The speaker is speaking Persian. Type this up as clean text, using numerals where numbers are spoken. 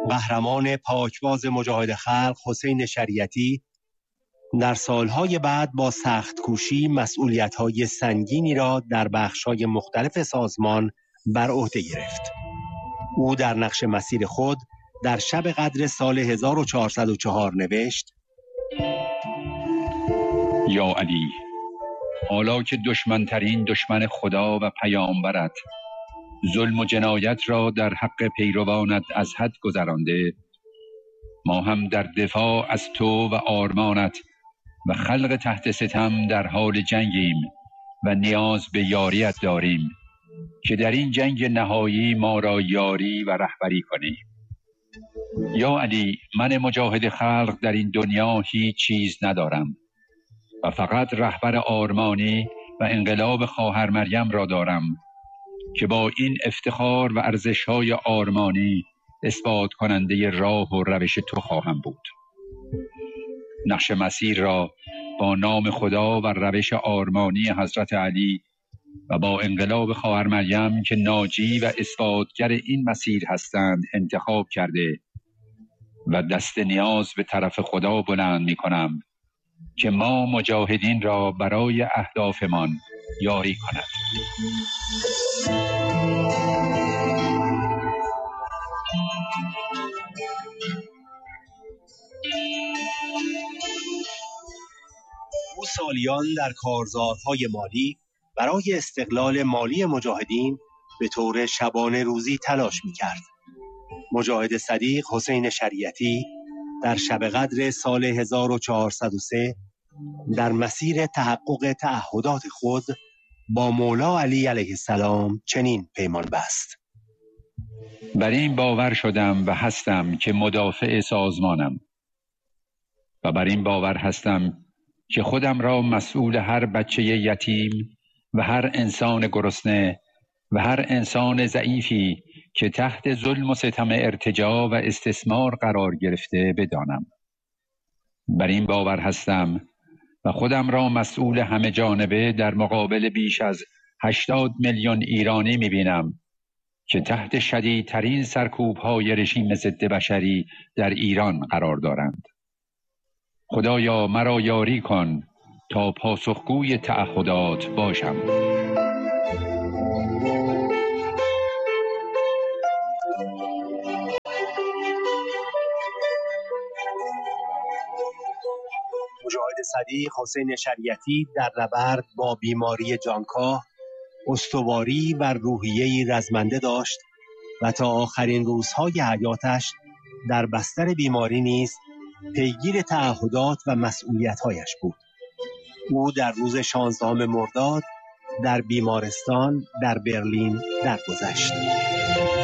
قهرمان پاکباز مجاهد خلق حسین شریعتی در سالهای بعد با سخت کوشی مسئولیت‌های سنگینی را در بخش‌های مختلف سازمان بر عهده گرفت. او در نقش مسیر خود در شب قدر سال 1404 نوشت: یا علی، حالا که دشمنترین دشمن خدا و پیامبرت ظلم و جنایت را در حق پیروانت از حد گذرانده، ما هم در دفاع از تو و آرمانت و خلق تحت ستم در حال جنگیم و نیاز به یاریت داریم که در این جنگ نهایی ما را یاری و رهبری کنی. یا علی، من مجاهد خلق در این دنیا هیچ چیز ندارم و فقط رهبر آرمانی و انقلاب خواهر مریم را دارم که با این افتخار و ارزش‌های آرمانی اثبات کننده راه و روش تو خواهم بود. نقش مسیر را با نام خدا و روش آرمانی حضرت علی و با انقلاب خواهر مریم که ناجی و اثباتگر این مسیر هستند انتخاب کرده و دست نیاز به طرف خدا بلند می کنم که ما مجاهدین را برای اهدافمان یاری کند. او سالیان در کارزارهای مالی برای استقلال مالی مجاهدین به طور شبانه روزی تلاش می‌کرد. مجاهد صدیق حسین شریعتی در شب قدر سال 1403 در مسیر تحقق تعهدات خود با مولا علی علیه السلام چنین پیمان بست: بر این باور شدم و هستم که مدافع سازمانم و بر این باور هستم که خودم را مسئول هر بچه یتیم و هر انسان گرسنه و هر انسان ضعیفی که تحت ظلم و ستم ارتجاع و استثمار قرار گرفته بدانم. بر این باور هستم و خودم را مسئول همه جانبه در مقابل بیش از 80 میلیون ایرانی می‌بینم که تحت شدیدترین سرکوب‌های رژیم ضد بشری در ایران قرار دارند. خدایا مرا یاری کن تا پاسخگوی تعهدات باشم. مجاهد صدیق حسین شریعتی در نبرد با بیماری جانکاه استواری و روحیه‌ای رزمنده داشت و تا آخرین روزهای حیاتش در بستر بیماری نیز پیگیر تعهدات و مسئولیت‌هایش بود. او در روز 16 مرداد در بیمارستان در برلین درگذشت.